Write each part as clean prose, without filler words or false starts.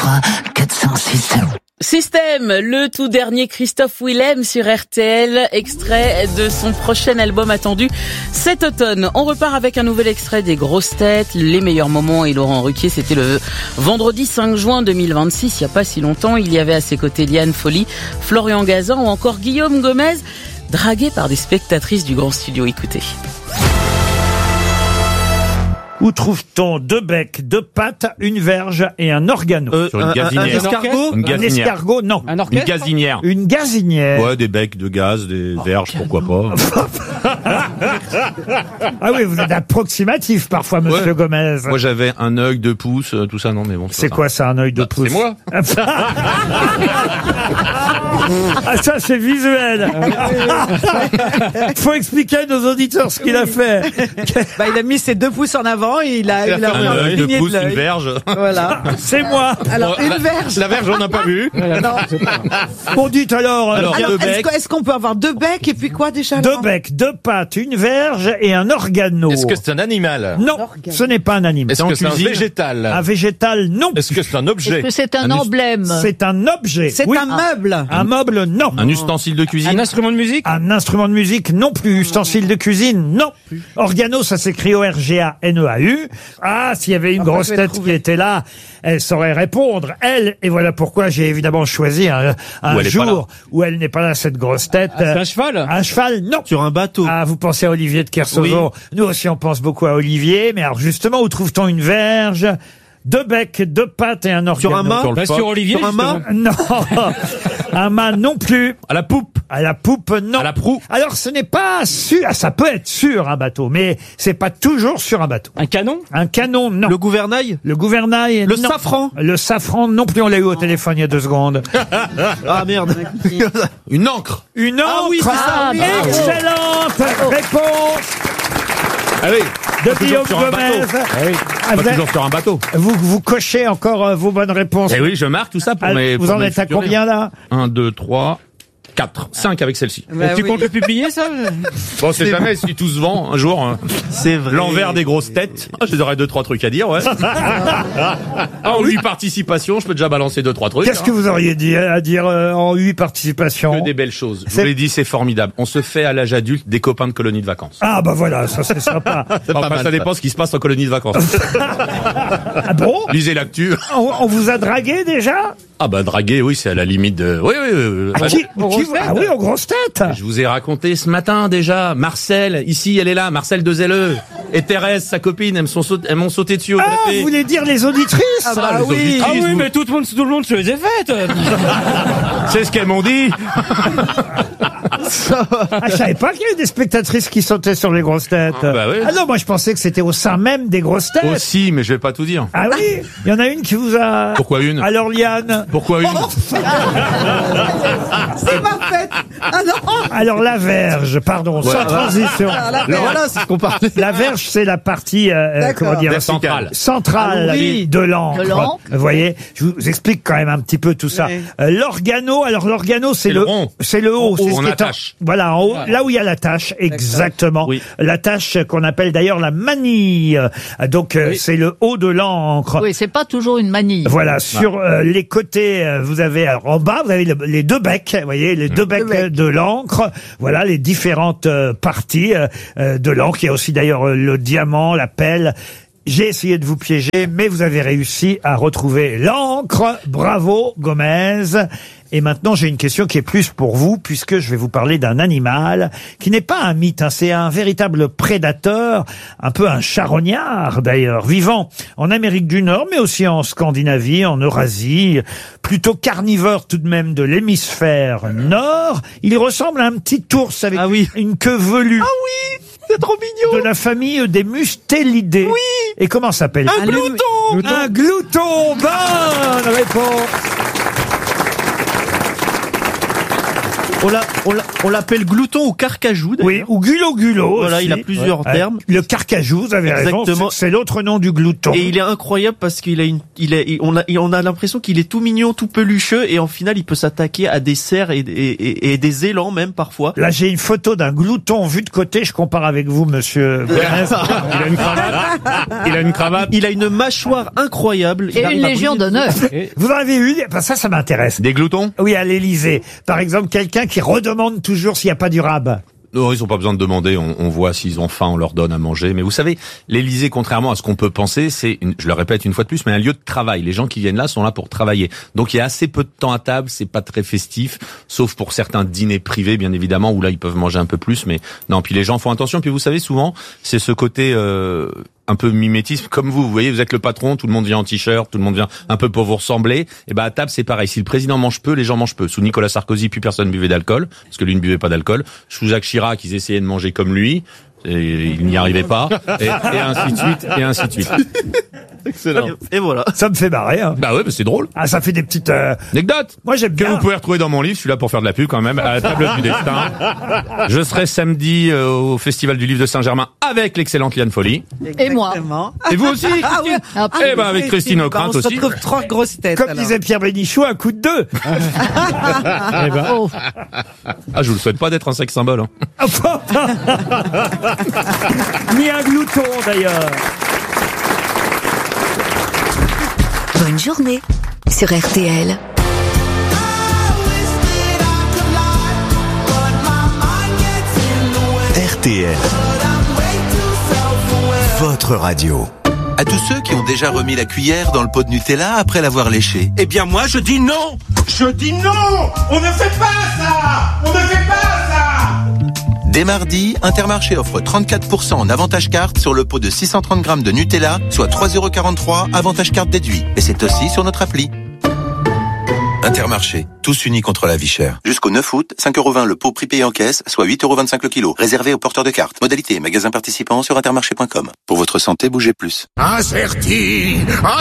3, 4, 5, 6, 7. Système, le tout dernier Christophe Willem sur RTL, extrait de son prochain album attendu cet automne. On repart avec un nouvel extrait des grosses têtes, les meilleurs moments et Laurent Ruquier. C'était le vendredi 5 juin 2026, il n'y a pas si longtemps. Il y avait à ses côtés Liane Folly, Florian Gazan ou encore Guillaume Gomez, dragué par des spectatrices du grand studio. Écoutez. Où trouve-t-on 2 becs, 2 pattes, une verge et un organo? Sur une gazinière. Un escargot? Une Un gazinière. escargot, non. Un Une orchestre? gazinière. Une gazinière. Ouais, des becs de gaz, des verges, pourquoi pas. Ah oui, vous êtes approximatif parfois, monsieur Ouais. Gomez. Moi, j'avais un œil, 2 pouces, tout ça, non, mais bon. C'est quoi ça, un œil de pouce? C'est moi. Ah, ça, c'est visuel. Faut expliquer à nos auditeurs ce qu'il a fait. Bah, il a mis ses 2 pouces en avant et il a Un œil, 2 cligné de pouces, l'œil. une verge. Voilà. C'est moi. Alors, une verge. La verge, on n'a pas vu. Bon, dites alors. Alors, Alors, 2 becs. est-ce qu'on peut avoir 2 becs et puis quoi déjà? 2 becs, 2 pattes, une verge et un organo. Est-ce que c'est un animal? Non, ce n'est pas un animal. Est-ce que c'est un cuisine végétal? Un végétal, non. Est-ce que c'est un objet? Est-ce que c'est un emblème? C'est un objet. C'est Oui. un meuble. Un meuble, non. Un ustensile de Un cuisine. instrument de musique? Un instrument de musique, non plus. Ustensile de cuisine, non. Organo, ça s'écrit O-R-G-A-N-E-A-U. Ah, s'il y avait une grosse je vais tête trouver. qui était là, elle saurait répondre. Elle, et voilà pourquoi j'ai évidemment choisi un Où elle est pas jour là. où elle n'est pas là, cette grosse tête. C'est un cheval? Un cheval, non. Sur un bateau. Ah, vous pensez à Olivier de Kersauzon. Nous aussi, on pense beaucoup à Olivier. Mais alors, justement, où trouve-t-on une verge, 2 becs, 2 pattes et un organo? Sur un mât. Pas sur Olivier, Sur un mât. Non. Un mât non plus. À la poupe. À la poupe, non. À la proue. Alors, ce n'est pas sûr. Ah, ça peut être sur un bateau, mais c'est pas toujours sur un bateau. Un canon? Un canon, non. Le gouvernail. Le gouvernail, Le non. safran. Le safran, non plus. On l'a eu au téléphone il y a 2 secondes. Ah, merde. Une encre. Une encre. Ah oui, c'est ça, oui. Excellente réponse Allez. de Guillaume sur un Gomez. bateau. Ah, Pas toujours sur un bateau. vous cochez encore vos bonnes réponses. Eh oui, je marque tout ça pour Ah, mes. vous pour en mes êtes à futurs combien là? 1, 2, 3, 4, 5 avec celle-ci. Bah Tu oui. comptes le publier, ça? Bon, c'est jamais si tout se vend un jour. Hein. C'est vrai. L'envers des grosses têtes. Ah, j'aurais 2-3 trucs à dire, ouais. En 8 participations, je peux déjà balancer 2-3 trucs. Qu'est-ce que vous auriez dit à dire en 8 participations? Que des belles choses. Je C'est- vous l'ai dit, c'est formidable. On se fait à l'âge adulte des copains de colonies de vacances. Ah bah voilà, ça c'est sympa. Enfin, ça dépend ce qui se passe en colonie de vacances. Ah bon? Lisez l'actu. On vous a dragué déjà? Ah bah draguer, oui, c'est à la limite de... Oui, oui, oui. Ah, ah oui, aux grosses têtes. Je vous ai raconté ce matin déjà, Marcel, ici, elle est là, Marcel de Zelleux, et Thérèse, sa copine, elles m'ont sauté dessus au Ah, café. vous voulez dire les auditrices? Ah bah les oui. auditrices, Ah oui, vous- mais tout le monde se les a faites. C'est ce qu'elles m'ont dit. Ah, je savais pas qu'il y avait des spectatrices qui sautaient sur les grosses têtes. Ah, bah oui. Ah non, moi je pensais que c'était au sein même des grosses têtes. Aussi, mais je vais pas tout dire. Ah oui, il y en a une qui vous a... Pourquoi une? Alors Liane, Pourquoi une? C'est ma fête. Ah non. alors la verge, pardon, sans transition. Voilà, c'est ce qu'on parlait. La verge, c'est la partie, comment dire, Centrale. centrale Ah oui. de l'encre. De l'encre. Vous voyez, je vous explique quand même un petit peu tout ça. Oui. L'organo, alors l'organo, c'est C'est le rond. c'est le haut, c'est haut, ce on qui est attache. voilà, en haut, là où il y a la tâche, exactement. Oui. La tâche qu'on appelle d'ailleurs la manille. Donc c'est le haut de l'encre. Oui, c'est pas toujours une manille. Voilà, sur les côtés, vous avez alors, en bas, vous avez les 2 becs, vous voyez, les 2 becs de l'encre. Voilà les différentes parties de l'encre. Il y a aussi d'ailleurs le diamant, la pelle. J'ai essayé de vous piéger, mais vous avez réussi à retrouver l'encre. Bravo, Gomez. Et maintenant, j'ai une question qui est plus pour vous, puisque je vais vous parler d'un animal qui n'est pas un mythe, hein, c'est un véritable prédateur, un peu un charognard d'ailleurs, vivant en Amérique du Nord, mais aussi en Scandinavie, en Eurasie, plutôt carnivore tout de même de l'hémisphère nord. Il ressemble à un petit ours avec une queue velue. Ah oui, c'est trop mignon. De la famille des Mustélidés. Oui. Et comment s'appelle? Un glouton. Un glouton. Bonne réponse. On l'appelle glouton ou carcajou. Oui, ou gulo-gulo. Voilà, aussi. il a plusieurs Ouais. termes. Le carcajou, vous avez raison, Exactement. c'est l'autre nom du glouton. Et il est incroyable parce on a l'impression qu'il est tout mignon, tout pelucheux, et en final, il peut s'attaquer à des cerfs et des élans même parfois. Là, j'ai une photo d'un glouton vu de côté. Je compare avec vous, monsieur Bernès. Il a une cravate. Il a une cravate. Il a une mâchoire incroyable. Et Il arrive une à légion briser- d'honneur. Vous en avez eu? Ben, ça m'intéresse. Des gloutons? Oui, à l'Élysée. Par exemple, quelqu'un qui redemande toujours s'il n'y a pas du rab. Non, ils ont pas besoin de demander. On voit s'ils ont faim, on leur donne à manger. Mais vous savez, l'Élysée, contrairement à ce qu'on peut penser, je le répète une fois de plus, mais un lieu de travail. Les gens qui viennent là sont là pour travailler. Donc il y a assez peu de temps à table. C'est pas très festif, sauf pour certains dîners privés, bien évidemment, où là ils peuvent manger un peu plus. Mais non. Puis les gens font attention. Puis vous savez, souvent, c'est ce côté un peu mimétisme, comme vous voyez, vous êtes le patron, tout le monde vient en t-shirt, tout le monde vient un peu pour vous ressembler. Et ben à table c'est pareil. Si le président mange peu, les gens mangent peu. Sous Nicolas Sarkozy, plus personne buvait d'alcool, parce que lui ne buvait pas d'alcool. Sous Jacques Chirac, ils essayaient de manger comme lui. Et il n'y arrivait pas, et ainsi de suite, et ainsi de suite. Excellent. Et voilà. Ça me fait marrer. Hein. Bah ouais, c'est drôle. Ah, ça fait des petites... Anecdote. Moi, j'aime Que bien. vous pouvez retrouver dans mon livre, je suis là pour faire de la pub quand même, à la table du destin. Je serai samedi au Festival du Livre de Saint-Germain avec l'excellente Liane Folly. Et moi. Exactement. Et vous aussi, Ah oui. Ah, Eh ben avec Christine Ockrent On se aussi. retrouve 3 grosses têtes. Comme alors. disait Pierre Bénichou, un coup de deux. oh. Ah, je vous le souhaite pas d'être un sexe symbole. Hein. Ni un glouton, d'ailleurs. Bonne journée sur RTL. RTL, votre radio. À tous ceux qui ont déjà remis la cuillère dans le pot de Nutella après l'avoir léché. Eh bien moi je dis non. Je dis non. On ne fait pas ça. On ne fait pas ça. Dès mardi, Intermarché offre 34% en avantage carte sur le pot de 630 grammes de Nutella, soit 3,43 € avantage carte déduit. Et c'est aussi sur notre appli. Intermarché, tous unis contre la vie chère. Jusqu'au 9 août, 5,20 € le pot prix payé en caisse, soit 8,25 € le kilo. Réservé aux porteurs de cartes. Modalité, magasin participant sur intermarché.com. Pour votre santé, bougez plus. Incerti.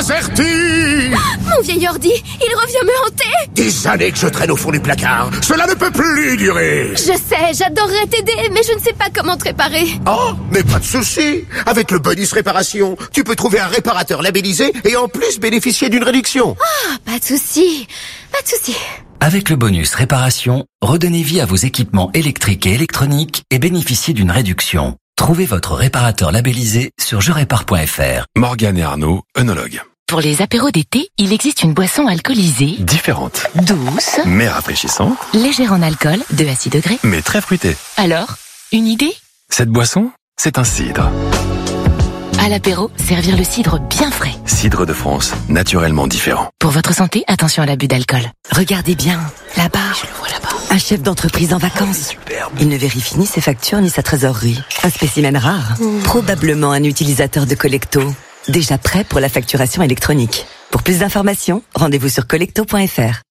Mon vieil ordi, il revient me hanter. Des années que je traîne au fond du placard. Cela ne peut plus durer. Je sais, j'adorerais t'aider, mais je ne sais pas comment te réparer. Oh, mais pas de souci. Avec le bonus réparation, tu peux trouver un réparateur labellisé et en plus bénéficier d'une réduction. Ah, pas de souci. Pas de souci. Avec le bonus réparation, redonnez vie à vos équipements électriques et électroniques et bénéficiez d'une réduction. Trouvez votre réparateur labellisé sur jerépare.fr. Morgane et Arnaud, œnologues. Pour les apéros d'été, il existe une boisson alcoolisée, Différente, douce, mais rafraîchissante, légère en alcool, de à 6 degrés. mais très fruitée. Alors, une idée? Cette boisson, c'est un cidre. À l'apéro, servir le cidre bien frais. Cidre de France, naturellement différent. Pour votre santé, attention à l'abus d'alcool. Regardez bien, là-bas. Je le vois là-bas. Un chef d'entreprise en vacances. Il ne vérifie ni ses factures ni sa trésorerie. Un spécimen rare. Probablement un utilisateur de Collecto. Déjà prêt pour la facturation électronique. Pour plus d'informations, rendez-vous sur collecto.fr.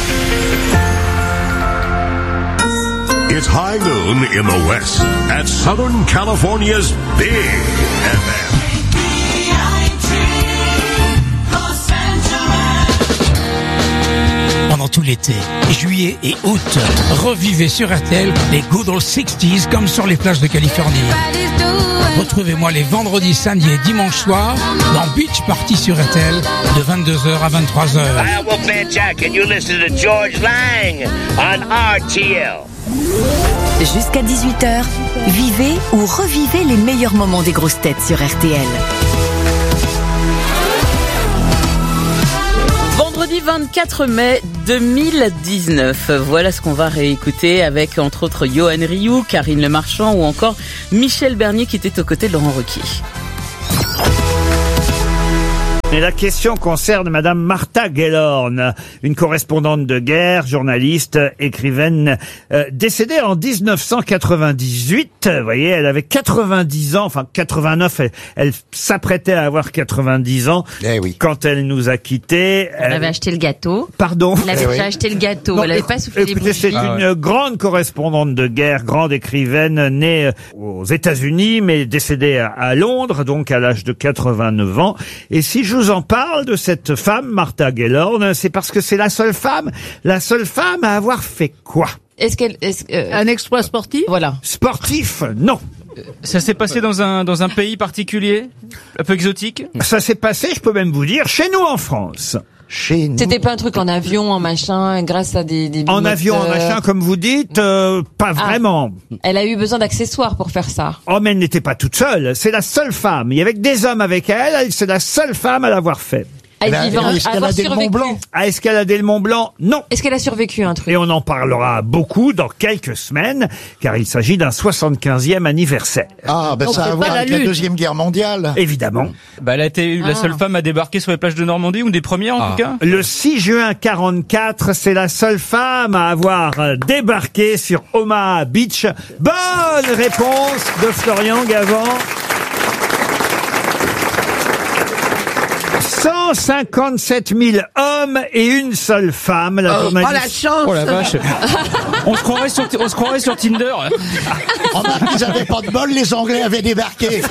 It's high noon in the West at Southern California's Big FM. Pendant tout l'été, juillet et août, revivez sur RTL les Good Old 60s comme sur les plages de Californie. Retrouvez-moi les vendredis, samedis et dimanches soirs dans Beach Party sur RTL de 22h à 23h. Hi, Wolfman Jack, and you listen to George Lang on RTL. Jusqu'à 18h, vivez ou revivez les meilleurs moments des grosses têtes sur RTL. Vendredi 24 mai 2019. Voilà ce qu'on va réécouter avec entre autres Johan Rioux, Karine Le Marchand ou encore Michel Bernier qui était aux côtés de Laurent Ruquier. Et la question concerne Madame Martha Gellhorn, une correspondante de guerre, journaliste, écrivaine, décédée en 1998. Vous voyez, elle avait 90 ans, enfin 89, elle s'apprêtait à avoir 90 ans quand elle nous a quittés. Elle avait acheté le gâteau. Pardon. Elle avait déjà acheté le gâteau. Non, Elle n'avait pas soufflé les écoutez, bougies. c'est une grande correspondante de guerre, grande écrivaine, née aux États-Unis, mais décédée à Londres, donc à l'âge de 89 ans. Et si je vous en parle de cette femme, Martha Gellhorn, c'est parce que c'est la seule femme à avoir fait quoi? Un exploit sportif? Voilà. Sportif, non. Ça s'est passé dans un pays particulier, un peu exotique. Ça s'est passé, je peux même vous dire, chez nous en France. Chez nous. C'était pas un truc en avion, en machin, grâce à des En avion, en machin, comme vous dites, pas vraiment. Elle a eu besoin d'accessoires pour faire ça. Oh, mais elle n'était pas toute seule. C'est la seule femme. Il y avait que des hommes avec elle. C'est la seule femme à l'avoir fait. Escalader le Mont Blanc. À escalader le Mont Blanc, non. Est-ce qu'elle a survécu un truc? Et on en parlera beaucoup dans quelques semaines, car il s'agit d'un 75e anniversaire. Ah, ben ça a à voir avec la Deuxième Guerre mondiale. Évidemment. Bah, elle a été la seule femme à débarquer sur les plages de Normandie, ou des premières en tout cas. Le 6 juin 44, c'est la seule femme à avoir débarqué sur Omaha Beach. Bonne réponse de Florian Gavant. 157 000 hommes et une seule femme. La journaliste... la chance! Oh la vache. On se croirait sur Tinder. Remarque, ils avaient pas de bol, les Anglais avaient débarqué.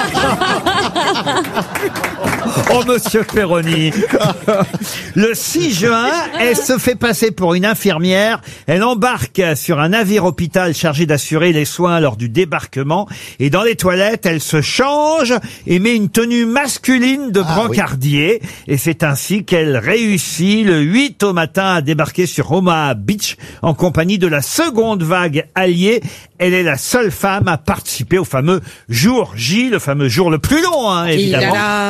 Oh, monsieur Perroni. Le 6 juin, elle se fait passer pour une infirmière. Elle embarque sur un navire hôpital chargé d'assurer les soins lors du débarquement. Et dans les toilettes, elle se change et met une tenue masculine de brancardier. Et c'est ainsi qu'elle réussit le 8 au matin à débarquer sur Omaha Beach en compagnie de la seconde vague alliée. Elle est la seule femme à participer au fameux jour J, le fameux jour le plus long, évidemment.